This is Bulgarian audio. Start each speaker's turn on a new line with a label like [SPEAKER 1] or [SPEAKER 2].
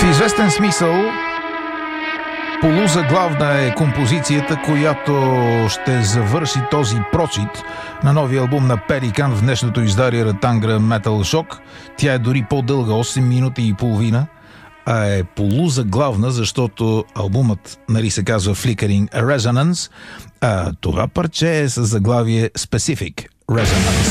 [SPEAKER 1] В известен смисъл полузаглавна е композицията, която ще завърши този прочит на новия албум на Пеликан в днешното издарие Ратангра Metal Shock. Тя е дори по-дълга, 8 минути и половина, а е полузаглавна, защото албумът, нали, се казва Flickering Resonance, а това парче е с заглавие Specific Resonance.